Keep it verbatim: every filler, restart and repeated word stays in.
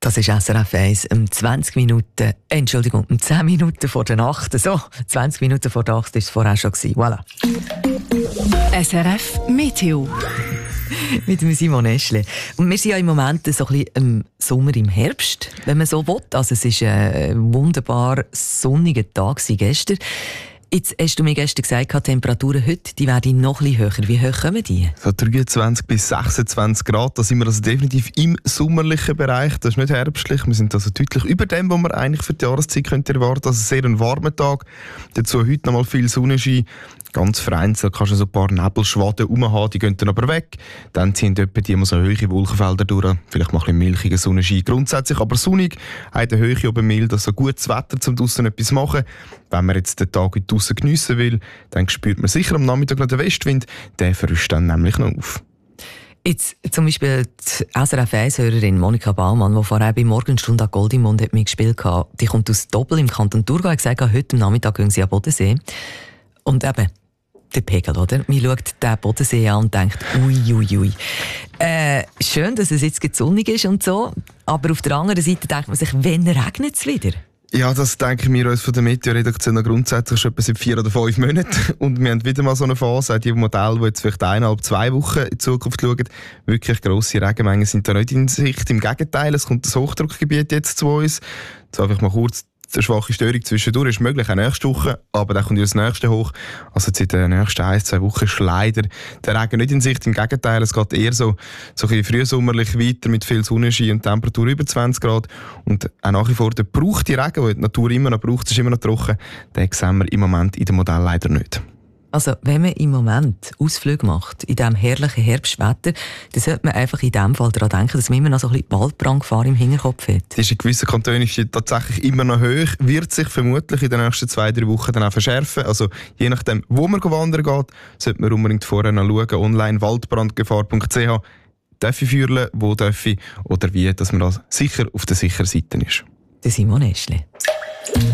Das ist S R F eins, um zwanzig Minuten, Entschuldigung, um zehn Minuten vor der Nacht. So, zwanzig Minuten vor der Nacht war es vorher schon. Voilà. S R F Meteo. Mit dem Simon Eschle. Und wir sind ja im Moment so ein bisschen im Sommer, im Herbst, wenn man so will. Also es war ein wunderbar sonniger Tag gestern. Jetzt hast du mir gestern gesagt, die Temperaturen heute die werden noch ein bisschen höher. Wie hoch kommen die? So dreiundzwanzig bis sechsundzwanzig Grad, da sind wir also definitiv im sommerlichen Bereich. Das ist nicht herbstlich, wir sind also deutlich über dem, was man eigentlich für die Jahreszeit könnte erwarten. Also sehr ein warmer Tag, dazu heute noch mal viel Sonnenschein. Ganz vereinzelt kannst du so ein paar Nebelschwaden rumhaben, die gehen dann aber weg. Dann ziehen etwa die immer so hohe Wolkenfelder durch, vielleicht mal ein bisschen milchiger Sonnenschein. Grundsätzlich aber sonnig, in der Höhe oben mild, also gutes Wetter, um draussen etwas machen. Wenn man jetzt den Tag draussen geniessen will, dann spürt man sicher am Nachmittag noch den Westwind, der frischt dann nämlich noch auf. Jetzt zum Beispiel die S R F eins-Hörerin Monika Baumann, die vorher bei Morgenstunde an Goldimond hat mitgespielt hat, die kommt aus Doppel im Kanton Thurgau und hat gesagt, heute am Nachmittag gehen sie am Bodensee. Und eben, der Pegel, oder? Man schaut den Bodensee an und denkt, ui, ui, ui. Äh, schön, dass es jetzt sonnig ist und so, aber auf der anderen Seite denkt man sich, wann regnet es wieder? Ja, das denken wir uns von der Meteo-Redaktion grundsätzlich schon etwa seit vier oder fünf Monaten. Und wir haben wieder mal so eine Phase, die Modelle, die jetzt vielleicht eineinhalb, zwei Wochen in die Zukunft schauen. Wirklich grosse Regenmengen sind da nicht in Sicht. Im Gegenteil, es kommt das Hochdruckgebiet jetzt zu uns. Jetzt einfach mal kurz eine schwache Störung zwischendurch ist möglich, auch nächste Woche, aber dann kommt ja das nächste hoch. Also seit den nächsten ein, zwei Wochen ist leider der Regen nicht in Sicht. Im Gegenteil, es geht eher so, so ein bisschen frühsommerlich weiter mit viel Sonnenschein und Temperatur über zwanzig Grad. Und auch nach wie vor der braucht die Regen, den die Natur immer noch braucht, es ist immer noch trocken, den sehen wir im Moment in dem Modell leider nicht. Also, wenn man im Moment Ausflüge macht, in diesem herrlichen Herbstwetter, dann sollte man einfach in diesem Fall daran denken, dass man immer noch so ein bisschen Waldbrandgefahr im Hinterkopf hat. Das ist in gewissen Kantonen tatsächlich immer noch hoch, wird sich vermutlich in den nächsten zwei, drei Wochen dann auch verschärfen. Also, je nachdem, wo man wandern geht, sollte man unbedingt vorher noch schauen, online waldbrandgefahr punkt c h. Darf ich führen, wo darf ich oder wie, dass man da sicher auf der sicheren Seite ist. Der Simon Eschle.